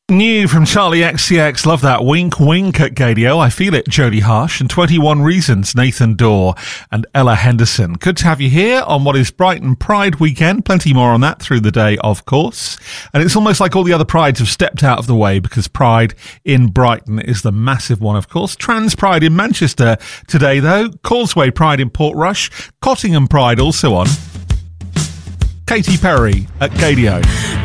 New from Charlie XCX, love that. Wink Wink at Gadio, I Feel It, Jodie Harsh, and 21 Reasons, Nathan Dorr and Ella Henderson. Good to have you here on what is Brighton Pride weekend. Plenty more on that through the day, of course. And it's almost like all the other prides have stepped out of the way because Pride in Brighton is the massive one, of course. Trans Pride in Manchester today, though. Causeway Pride in Portrush. Cottingham Pride also on. Katy Perry at Gadio.